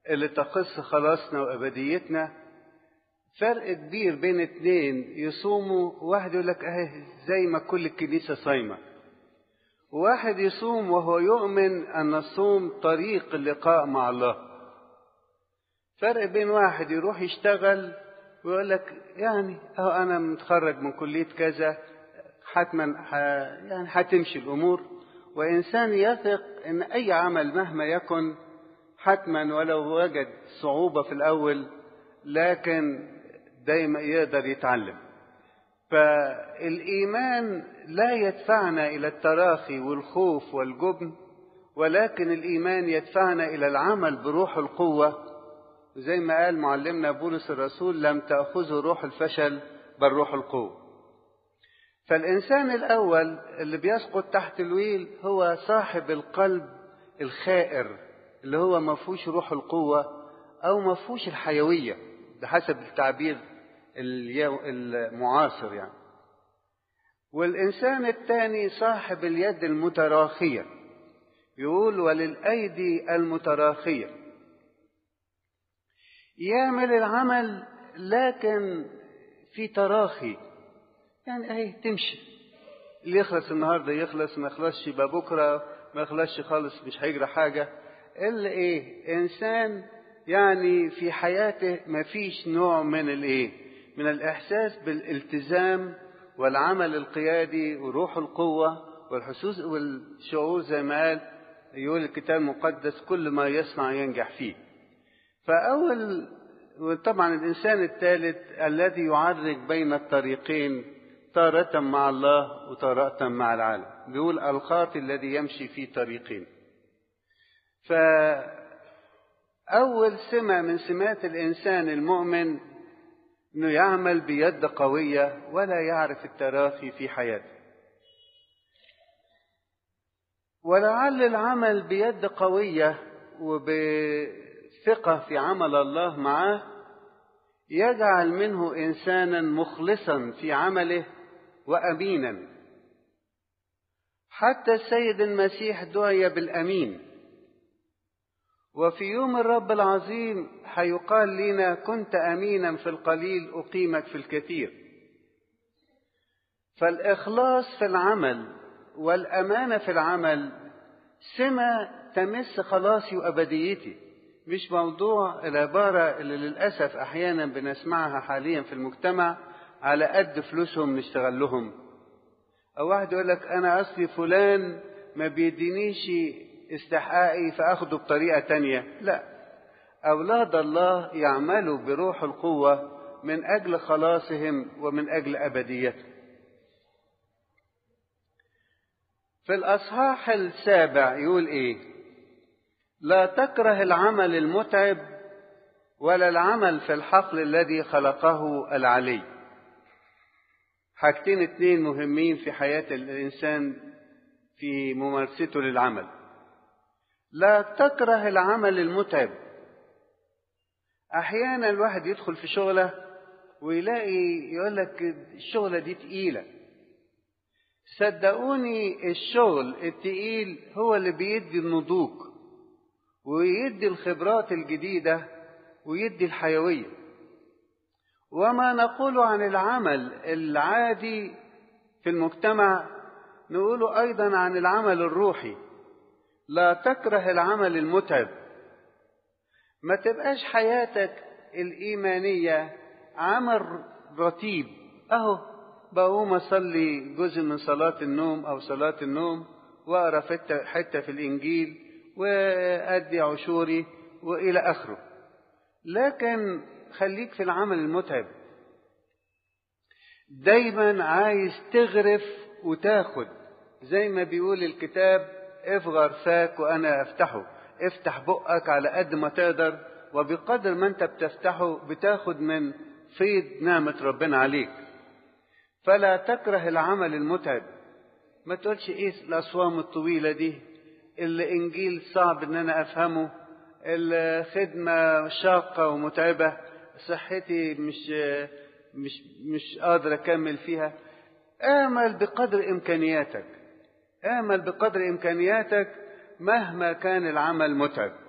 اللي تخص خلاصنا وأبديتنا. فرق كبير بين اتنين يصوموا، واحد يقول لك اهي زي ما كل الكنيسة صايمة، وواحد يصوم وهو يؤمن أن الصوم طريق اللقاء مع الله. فرق بين واحد يروح يشتغل ويقول لك يعني اهو أنا متخرج من كلية كذا حتما يعني هتمشي الأمور، وإنسان يثق أن أي عمل مهما يكن حتما ولو وجد صعوبة في الأول لكن دايما يقدر يتعلم. فالإيمان لا يدفعنا إلى التراخي والخوف والجبن، ولكن الإيمان يدفعنا إلى العمل بروح القوة، زي ما قال معلمنا بولس الرسول: لم تأخذوا روح الفشل بل روح القوة. فالإنسان الأول اللي بيسقط تحت الويل هو صاحب القلب الخائر، اللي هو ما فيهوش روح القوة أو ما فيهوش الحيوية، ده حسب التعبير المعاصر يعني. والإنسان الثاني صاحب اليد المتراخية، يقول: وللأيدي المتراخية، يعمل العمل لكن في تراخي، يعني اهي تمشي، اللي يخلص النهارده يخلص، ما يخلصش يبقى بكره، ما يخلصش خالص مش هيجرى حاجه. اللي انسان يعني في حياته ما فيش نوع من من الاحساس بالالتزام والعمل القيادي وروح القوه والحسوس والشعور، زي ما قال يقول الكتاب المقدس: كل ما يصنع ينجح فيه. وطبعا الإنسان الثالث الذي يعرج بين الطريقين، تارة مع الله وتارة مع العالم، بيقول: الخاطئ الذي يمشي في طريقين. فأول سمة من سمات الإنسان المؤمن أنه يعمل بيد قوية ولا يعرف التراخي في حياته. ولعل العمل بيد قوية وبثقة في عمل الله معه يجعل منه إنسانا مخلصا في عمله وأمينا. حتى السيد المسيح دعي بالأمين، وفي يوم الرب العظيم هيقال لنا: كنت أمينا في القليل أقيمك في الكثير. فالإخلاص في العمل والأمانة في العمل سمة تمس خلاصي وأبديتي، مش موضوع العبارة اللي للأسف أحيانا بنسمعها حاليا في المجتمع: على قد فلوسهم نشتغل لهم. أو واحد يقول لك: أنا أصلي فلان ما بيدينيش استحقاقي فأخده بطريقة تانية. لا، أولاد الله يعملوا بروح القوة من أجل خلاصهم ومن أجل أبديتهم. في الأصحاح 7 يقول لا تكره العمل المتعب ولا العمل في الحقل الذي خلقه العلي. حاجتين اتنين مهمين في حياة الإنسان في ممارسته للعمل. لا تكره العمل المتعب. أحيانا الواحد يدخل في شغلة ويلاقي يقول لك الشغلة دي تقيلة. صدقوني الشغل التقيل هو اللي بيدي النضوج ويدي الخبرات الجديدة ويدي الحيوية. وما نقوله عن العمل العادي في المجتمع نقوله أيضا عن العمل الروحي. لا تكره العمل المتعب. ما تبقاش حياتك الإيمانية عمل رتيب، بقوم أصلي جزء من صلاة النوم أو صلاة النوم وأقرأ حتة في الإنجيل وأدي عشوري وإلى آخره. لكن خليك في العمل المتعب، دايما عايز تغرف وتاخد، زي ما بيقول الكتاب: افغر فاك وأنا أفتحه. افتح بقك على قد ما تقدر، وبقدر ما انت بتفتحه بتاخد من فيض نعمة ربنا عليك. فلا تكره العمل المتعب. ما تقولش الأصوام الطويلة دي، الإنجيل صعب ان انا افهمه، الخدمة شاقة ومتعبة، صحتي مش قادر اكمل فيها. اعمل بقدر امكانياتك، اعمل بقدر امكانياتك مهما كان العمل متعب.